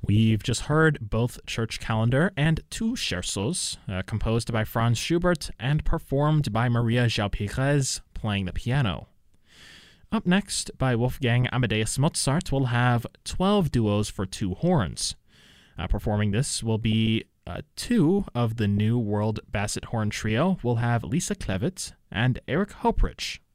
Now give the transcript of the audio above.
We've just heard both Church Calendar and two scherzos, composed by Franz Schubert and performed by Maria João Pires, playing the piano. Up next, by Wolfgang Amadeus Mozart, we'll have 12 duos for two horns. Performing this will be two of the new World Basset Horn Trio. We'll have Lisa Klevit and Eric Hoprich.